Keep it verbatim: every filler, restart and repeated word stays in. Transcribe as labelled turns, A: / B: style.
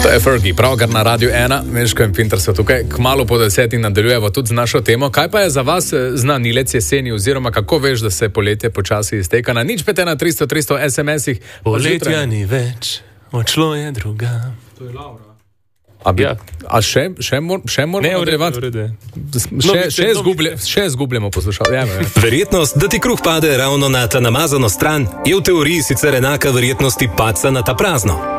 A: To je Fergie, pravkar na Radiu ena, Meško in Pinter so tukaj, kmalu po deseti nadaljujemo tudi z našo temo. Kaj pa je za vas znanilec jeseni, oziroma kako veš, da se poletje počasi izteka? Na nič pet ena tristo tristo es em esih.
B: Poletja ni več, odšlo je druga.
A: To je Laura. A, bi, ja. a še, še, mor, še moramo nadaljevati? Še, še, zgublje, še zgubljamo poslušalce.
C: Verjetnost, da ti kruh pade ravno na ta namazano stran, je v teoriji sicer enaka verjetnosti padca na ta prazno.